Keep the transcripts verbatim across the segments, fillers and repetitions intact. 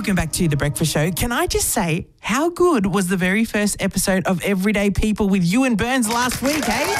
Welcome back to The Breakfast Show. Can I just say, how good was the very first episode of Everyday People with Ewan Burns last week, eh?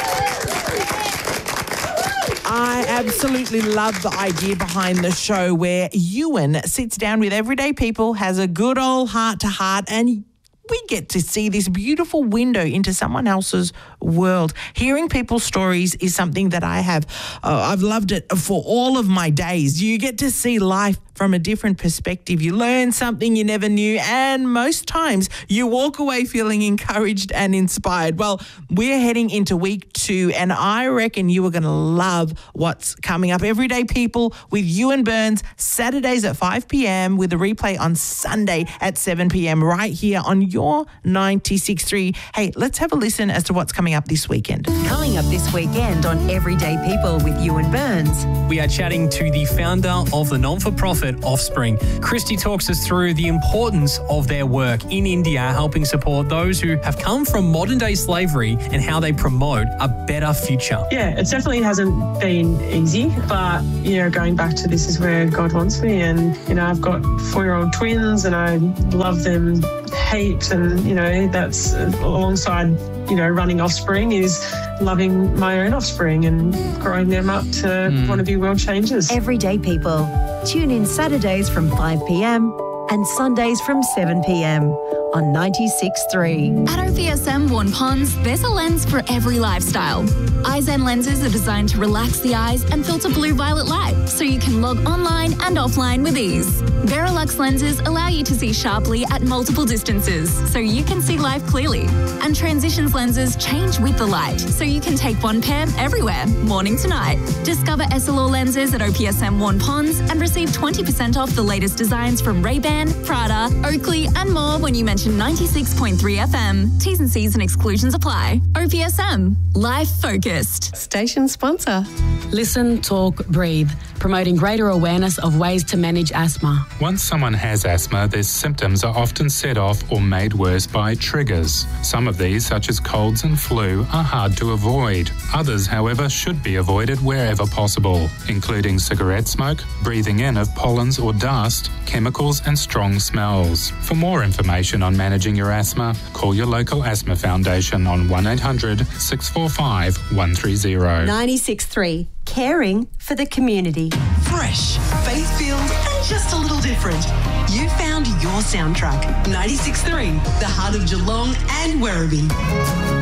I absolutely love the idea behind the show where Ewan sits down with everyday people, has a good old heart-to-heart, and we get to see this beautiful window into someone else's world. Hearing people's stories is something that I have, uh, I've loved it for all of my days. You get to see life from a different perspective. You learn something you never knew, and most times you walk away feeling encouraged and inspired. Well, we're heading into week two, and I reckon you are going to love what's coming up. Everyday People with Ewan Burns, Saturdays at five p.m. with a replay on Sunday at seven p.m. right here on your ninety-six point three. Hey, let's have a listen as to what's coming up this weekend. Coming up this weekend on Everyday People with Ewan Burns. We are chatting to the founder of the non-for-profit Offspring. Christy talks us through the importance of their work in India, helping support those who have come from modern-day slavery and how they promote a better future. Yeah, it definitely hasn't been easy, but, you know, going back to this is where God wants me. And, you know, I've got four-year-old twins and I love them heaps, and, you know, that's alongside, you know, running Offspring is loving my own offspring and growing them up to mm. want to be world changers. Everyday People. Tune in Saturdays from five p.m. and Sundays from seven p.m. on ninety-six point three. At O P S M Warren Ponds, there's a lens for every lifestyle. iZen lenses are designed to relax the eyes and filter blue-violet light, so you can log online and offline with ease. Verilux lenses allow you to see sharply at multiple distances, so you can see life clearly. And Transitions lenses change with the light, so you can take one pair everywhere, morning to night. Discover S L R lenses at O P S M Warren Ponds and receive twenty percent off the latest designs from Ray-Ban, Prada, Oakley and more when you mention ninety-six point three F M. T's and C's and exclusions apply. O P S M. Life focused. Station sponsor. Listen, talk, breathe. Promoting greater awareness of ways to manage asthma. Once someone has asthma, their symptoms are often set off or made worse by triggers. Some of these, such as colds and flu, are hard to avoid. Others, however, should be avoided wherever possible, including cigarette smoke, breathing in of pollens or dust, chemicals and strong smells. For more information on managing your asthma, call your local asthma foundation on one eight hundred six four five one three zero. ninety-six point three. Caring for the community. Fresh, faith-filled and just a little different. You found your soundtrack. ninety-six point three, the heart of Geelong and Werribee.